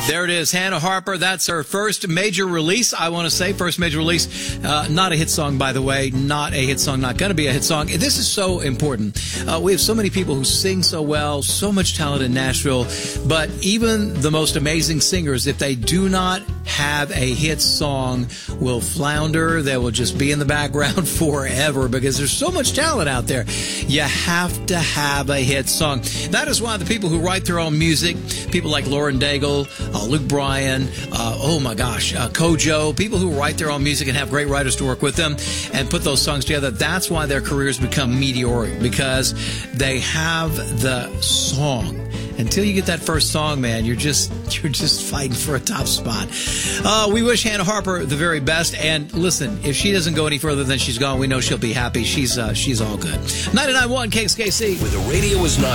There it is, Hannah Harper. That's her first major release, I want to say. First major release. Not a hit song, by the way. Not a hit song. Not going to be a hit song. This is so important. We have so many people who sing so well, so much talent in Nashville. But even the most amazing singers, if they do not have a hit song, will flounder. They will just be in the background forever because there's so much talent out there. You have to have a hit song. That is why the people who write their own music, people like Lauren Daigle, Luke Bryan, Kojo, people who write their own music and have great writers to work with them and put those songs together, that's why their careers become meteoric, because they have the song. Until you get that first song, man, you're just fighting for a top spot. We wish Hannah Harper the very best. And listen, if she doesn't go any further than she's gone, we know she'll be happy. She's all good. 99.1 KXKC. Where the radio is not